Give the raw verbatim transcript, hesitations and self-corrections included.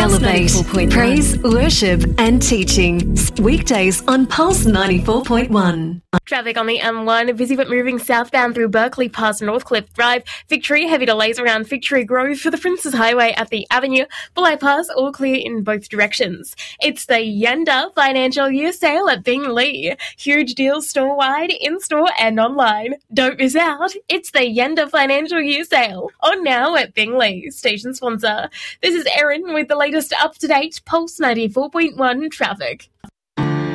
Elevate, praise, worship and teaching. Weekdays on Pulse ninety-four point one. Traffic on the M one, busy but moving southbound through Berkeley past Northcliffe Drive. Victory, heavy delays around Victory Grove for the Princes Highway at the Avenue. Bypass, all clear in both directions. It's the Yenda Financial Year Sale at Bing-Lee. Huge deals store-wide, in-store and online. Don't miss out. It's the Yenda Financial Year Sale. On now at Bing-Lee, station sponsor. This is Erin with the latest up-to-date Pulse ninety-four point one traffic.